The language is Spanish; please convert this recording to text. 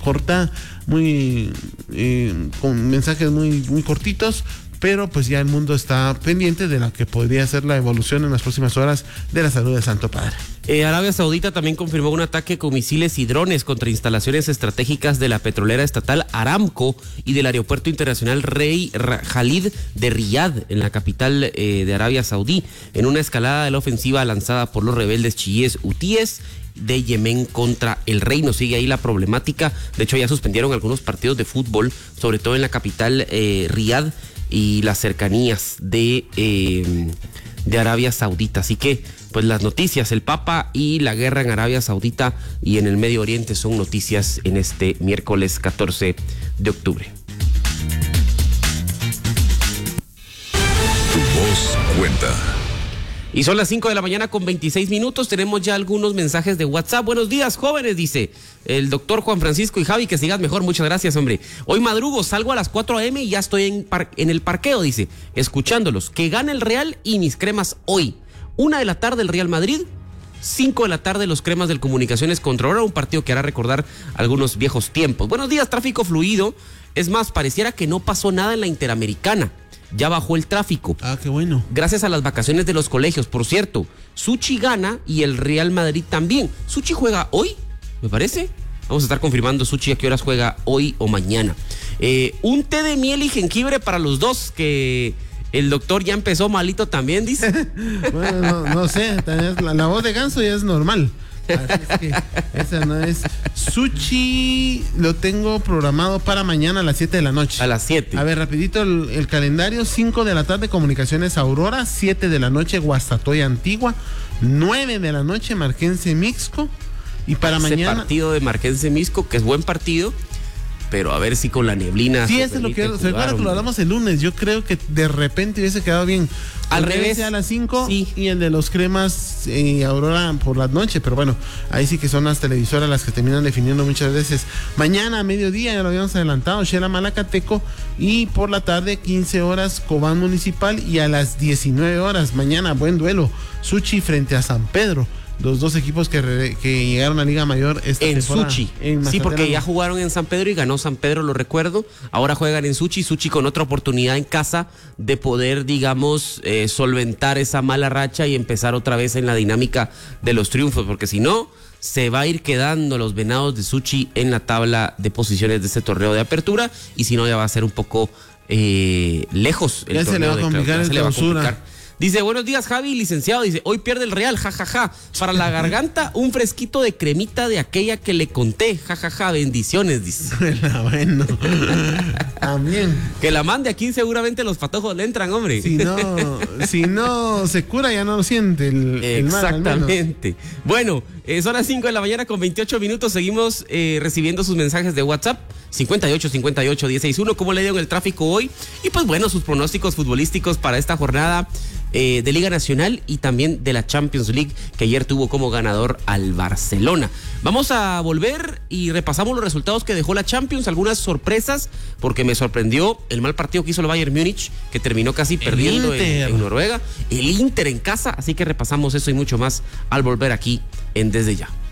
corta, muy con mensajes muy cortitos, pero pues ya el mundo está pendiente de lo que podría ser la evolución en las próximas horas de la salud del Santo Padre. Arabia Saudita también confirmó un ataque con misiles y drones contra instalaciones estratégicas de la petrolera estatal Aramco y del aeropuerto internacional Rey Khalid de Riyadh, en la capital de Arabia Saudí, en una escalada de la ofensiva lanzada por los rebeldes chiíes hutíes de Yemen contra el reino. Sigue ahí la problemática. De hecho, ya suspendieron algunos partidos de fútbol, sobre todo en la capital Riyadh y las cercanías de Arabia Saudita. Así que, pues las noticias, el Papa y la guerra en Arabia Saudita y en el Medio Oriente son noticias en este miércoles 14 de octubre. Tu voz cuenta. Y son las 5 de la mañana con 26 minutos. Tenemos ya algunos mensajes de WhatsApp. Buenos días, jóvenes, dice el doctor Juan Francisco y Javi, que sigas mejor. Muchas gracias, hombre. Hoy madrugo, salgo a las 4 a.m. y ya estoy en el parqueo, dice, escuchándolos. Que gane el Real y mis cremas hoy. 1 de la tarde el Real Madrid, 5 de la tarde los cremas del Comunicaciones contra Aurora, un partido que hará recordar algunos viejos tiempos. Buenos días, tráfico fluido. Es más, pareciera que no pasó nada en la Interamericana. Ya bajó el tráfico. Ah, qué bueno. Gracias a las vacaciones de los colegios. Por cierto, Suchi gana y el Real Madrid también. Suchi juega hoy, me parece. Vamos a estar confirmando, Suchi, a qué horas juega hoy o mañana. Un té de miel y jengibre para los dos, que el doctor ya empezó malito también, dice. Bueno, no sé, la voz de ganso ya es normal. Así es que esa no es. Sushi lo tengo programado para mañana a las 7 de la noche. A las 7. A ver, rapidito el calendario. 5 de la tarde Comunicaciones Aurora, 7 de la noche Guastatoya Antigua, 9 de la noche Marquense Mixco. Y para mañana partido de Marquense Mixco, que es buen partido, pero a ver si con la neblina. Sí, eso es lo que se acuerda que lo hablamos el lunes. Yo creo que de repente hubiese quedado bien. Al revés. A las 5 sí. Y el de los cremas Aurora por la noche. Pero bueno, ahí sí que son las televisoras las que terminan definiendo muchas veces. Mañana a mediodía, ya lo habíamos adelantado, Shela Malacateco. Y por la tarde, 15 horas, Cobán Municipal. Y a las 19 horas, mañana, buen duelo, Suchi frente a San Pedro. Los dos equipos que llegaron a Liga Mayor esta temporada. Suchi. Sí, porque ya jugaron en San Pedro y ganó San Pedro, lo recuerdo. Ahora juegan en Suchi. Suchi con otra oportunidad en casa de poder, digamos, solventar esa mala racha y empezar otra vez en la dinámica de los triunfos. Porque si no, se va a ir quedando los venados de Suchi en la tabla de posiciones de este torneo de apertura. Y si no, ya va a ser un poco lejos el ya torneo. Se le va a complicar el clausura. Dice, buenos días, Javi, licenciado. Dice, hoy pierde el Real, jajaja. Para la garganta, un fresquito de cremita de aquella que le conté, jajaja, bendiciones, dice. Bueno, también. Que la mande aquí, seguramente los patojos le entran, hombre. Si no se cura, ya no lo siente el exactamente. Bueno, son las 5 de la mañana con 28 minutos. Seguimos recibiendo sus mensajes de WhatsApp. 58-58-161, ¿cómo le dio en el tráfico hoy? Y pues bueno, sus pronósticos futbolísticos para esta jornada de Liga Nacional y también de la Champions League, que ayer tuvo como ganador al Barcelona. Vamos a volver y repasamos los resultados que dejó la Champions, algunas sorpresas, porque me sorprendió el mal partido que hizo el Bayern Múnich, que terminó casi perdiendo en Noruega, el Inter en casa, así que repasamos eso y mucho más al volver aquí en Desde Ya.